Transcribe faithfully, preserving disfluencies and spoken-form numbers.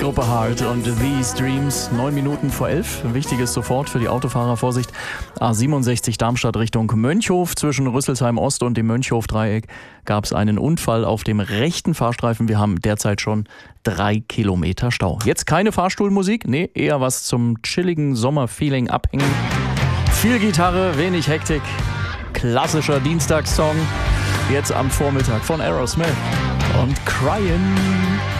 Gruppe Hart und These Dreams. Neun Minuten vor elf. Wichtiges sofort für die Autofahrer. Vorsicht. A siebenundsechzig Darmstadt Richtung Mönchhof. Zwischen Rüsselsheim Ost und dem Mönchhof-Dreieck gab es einen Unfall auf dem rechten Fahrstreifen. Wir haben derzeit schon drei Kilometer Stau. Jetzt keine Fahrstuhlmusik. Nee, eher was zum chilligen Sommerfeeling abhängen. Viel Gitarre, wenig Hektik. Klassischer Dienstagssong. Jetzt am Vormittag von Aerosmith und Cryin'.